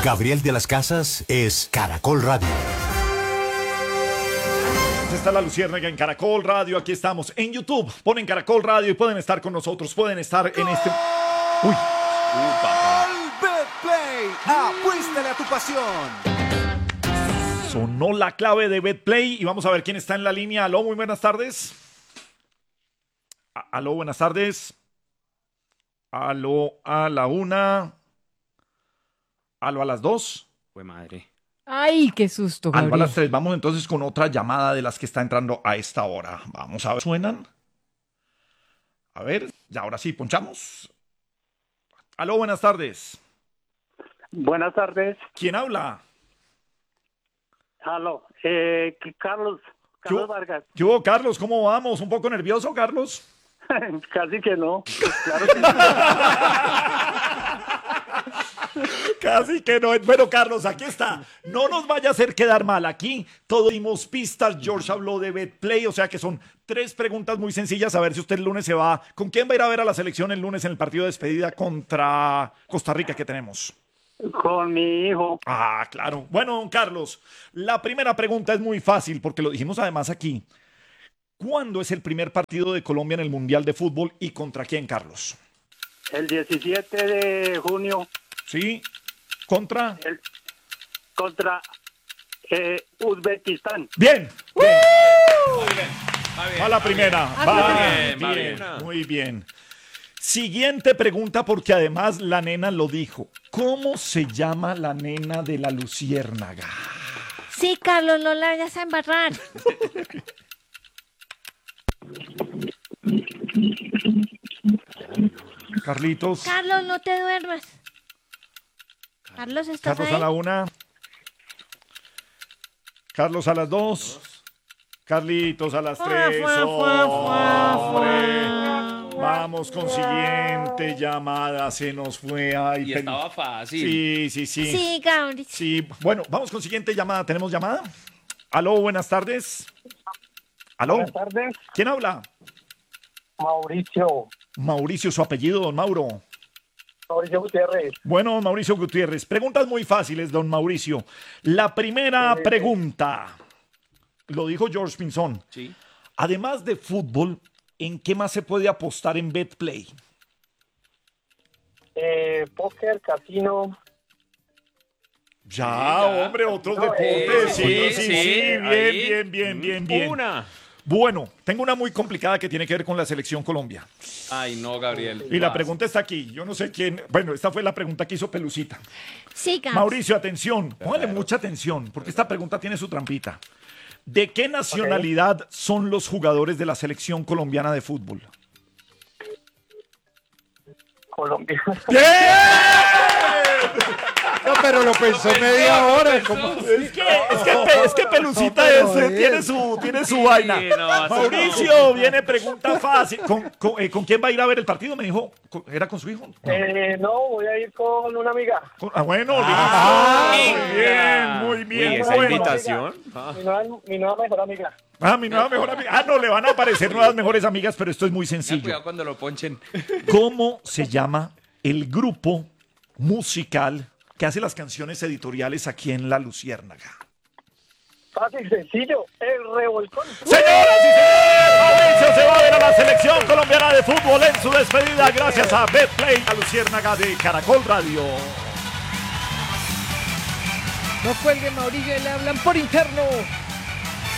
Gabriel de las Casas es Caracol Radio. Está la Luciérnaga en Caracol Radio. Aquí estamos en YouTube. Ponen Caracol Radio y pueden estar con nosotros. Pueden estar en este. Uy. Papá. BetPlay. Apuéstale a tu pasión. Sonó la clave de BetPlay y vamos a ver quién está en la línea. Aló, muy buenas tardes. Aló, buenas tardes. Aló, a la 1. Aló, a las 2. Fue madre. Ay, qué susto, Gabriel. Aló, a las 3. Vamos entonces con otra llamada de las que está entrando a esta hora. Vamos a ver. ¿Suenan? A ver, ya ahora sí, ponchamos. Aló, buenas tardes. Buenas tardes. ¿Quién habla? Aló, Carlos Vargas. ¿Qué hubo, Carlos? ¿Cómo vamos? ¿Un poco nervioso, Carlos? Casi que no. Claro que no. Casi que no. Bueno, Carlos, aquí está. No nos vaya a hacer quedar mal. Aquí todos dimos pistas. George habló de BetPlay, o sea que son 3 preguntas muy sencillas. A ver si usted el lunes se va. ¿Con quién va a ir a ver a la selección el lunes en el partido de despedida contra Costa Rica que tenemos? Con mi hijo. Ah, claro. Bueno, don Carlos, la primera pregunta es muy fácil porque lo dijimos además aquí. ¿Cuándo es el primer partido de Colombia en el Mundial de Fútbol y contra quién, Carlos? El 17 de junio. Sí, contra Uzbekistán. Bien. Muy bien. Va la primera. Va bien. Muy bien. Siguiente pregunta porque además la nena lo dijo. ¿Cómo se llama la nena de la luciérnaga? Sí, Carlos, no la vayas a embarrar. Carlitos. Carlos, no te duermas. Carlos, ¿estás Carlos ahí? a la 1. Carlos a las 2. Carlitos a las 3. Vamos con siguiente llamada. Se nos fue. Ay, Y estaba fácil. Sí. Sí, Gabriel. Sí, bueno, vamos con siguiente llamada. ¿Tenemos llamada? Aló, buenas tardes. Aló. Buenas tardes. ¿Quién habla? Mauricio, su apellido, don Mauro. Mauricio Gutiérrez. Bueno, don Mauricio Gutiérrez, preguntas muy fáciles, don Mauricio. La primera pregunta, lo dijo George Pinzón. Sí. Además de fútbol, ¿en qué más se puede apostar en BetPlay? Póker, casino. Ya, hombre, otros deportes. Sí. Ahí. Bien. Una. Bueno, tengo una muy complicada que tiene que ver con la selección Colombia. Ay, no, Gabriel. Y la pregunta está aquí. Yo no sé quién. Bueno, esta fue la pregunta que hizo Pelucita. Sí, Gabriel. Mauricio, atención. Póngale mucha atención, porque esta pregunta tiene su trampita. ¿De qué nacionalidad son los jugadores de la selección colombiana de fútbol? Colombia. No, pero lo pensó media hora. ¿Cómo? Es que Pelucita tiene su vaina. Sí, no, así Mauricio, viene pregunta fácil. ¿Con quién va a ir a ver el partido? Me dijo, ¿era con su hijo? No, voy a ir con una amiga. Bueno, muy bien. Uy, esa Bueno. invitación. Mi nueva mejor amiga. Mi nueva mejor amiga. No, le van a aparecer nuevas mejores amigas, pero esto es muy Ten sencillo. cuidado cuando lo ponchen. ¿Cómo se llama el grupo musical que hace las canciones editoriales aquí en La Luciérnaga? Fácil, sencillo. El revolcón. Señoras y señores, Mauricio se va a ver a la selección colombiana de fútbol en su despedida gracias a BetPlay, La Luciérnaga de Caracol Radio. No cuelgue, Mauricio, le hablan por interno.